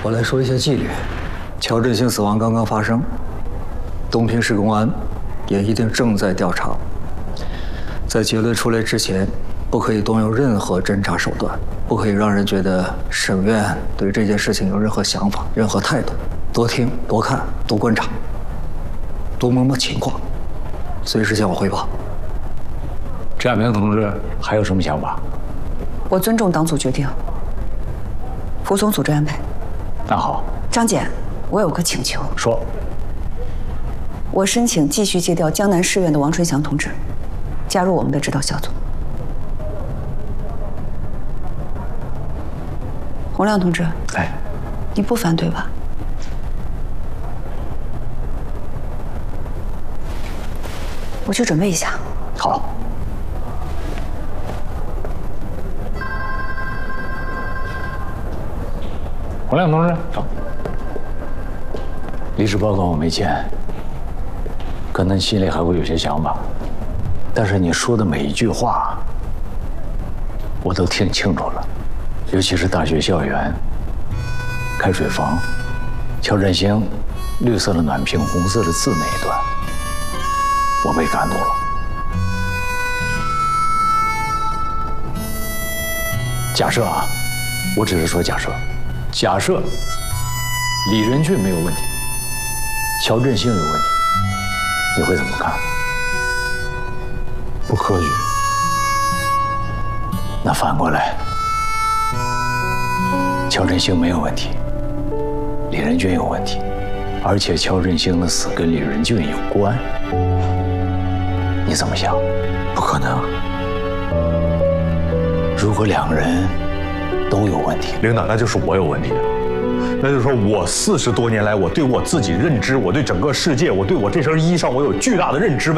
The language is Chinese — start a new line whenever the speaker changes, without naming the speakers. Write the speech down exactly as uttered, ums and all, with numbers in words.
我来说一下纪律。乔振兴死亡刚刚发生，东平市公安也一定正在调查。在结论出来之前，不可以动用任何侦查手段，不可以让人觉得省院对这件事情有任何想法、任何态度。多听、多看、多观察，多摸摸情况，随时向我汇报。
战明同志还有什么想法？
我尊重党组决定，服从组织安排。
那好，
张检，我有个请求。
说。
我申请继续借调江南市院的王春祥同志，加入我们的指导小组。洪亮同志，
哎，
你不反对吧？我去准备一下。
好。洪亮同志，走。离职报告我没签，可能心里还会有些想法，但是你说的每一句话，我都听清楚了，尤其是大学校园、开水房、乔振兴绿色的暖瓶、红色的字那一段，我被感动了。假设啊，我只是说假设，假设李仁俊没有问题，乔振兴有问题，你会怎么看？
不科学。
那反过来，乔振兴没有问题，李仁俊有问题，而且乔振兴的死跟李仁俊有关，你怎么想？
不可能。
如果两个人都有问题，
领导，那就是我有问题。那就是说我四十多年来，我对我自己认知，我对整个世界，我对我这身衣裳，我有巨大的认知问题。